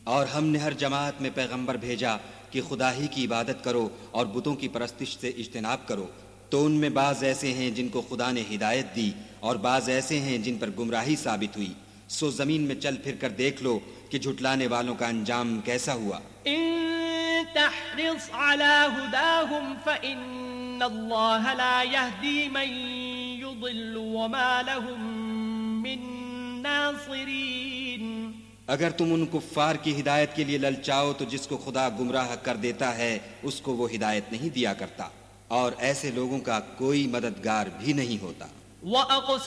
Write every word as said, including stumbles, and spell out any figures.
और हमने हर जमात में पैगंबर भेजा कि खुदा ही की इबादत करो और बुतों की परस्तिश से इज्तनाब करो। तो उनमें बाज ऐसे हैं जिनको खुदा ने हिदायत दी और बाज ऐसे हैं जिन पर गुमराही साबित हुई। सो जमीन में चल फिर कर देख लो कि झुटलाने वालों का अंजाम कैसा हुआ। इन तहरिस अला हुदाहुम फइन्नल्लाह ला यहदी मन युदिल्लु वमा लहुम मिन नासिरीन। अगर तुम उन कुफ्फार की हिदायत के लिए ललचाओ तो जिसको खुदा गुमराह कर देता है उसको वो हिदायत नहीं दिया करता और ऐसे लोगों का कोई मददगार भी नहीं होता।